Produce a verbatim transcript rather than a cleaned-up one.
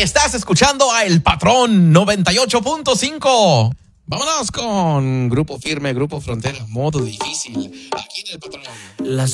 Estás escuchando a El Patrón noventa y ocho punto cinco. Vámonos con Grupo Firme, Grupo Frontera, Modo Difícil, aquí en El Patrón. Las